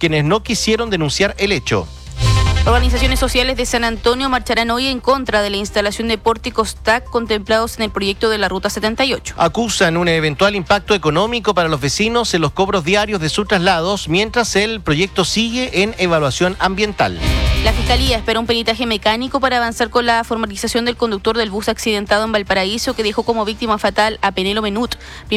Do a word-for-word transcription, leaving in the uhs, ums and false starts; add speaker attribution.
Speaker 1: quienes no quisieron denunciar el hecho.
Speaker 2: Organizaciones sociales de San Antonio marcharán hoy en contra de la instalación de pórticos T A C contemplados en el proyecto de la Ruta setenta y ocho.
Speaker 1: Acusan un eventual impacto económico para los vecinos en los cobros diarios de sus traslados, mientras el proyecto sigue en evaluación ambiental.
Speaker 2: La Fiscalía espera un peritaje mecánico para avanzar con la formalización del conductor del bus accidentado en Valparaíso, que dejó como víctima fatal a Penelo Menut.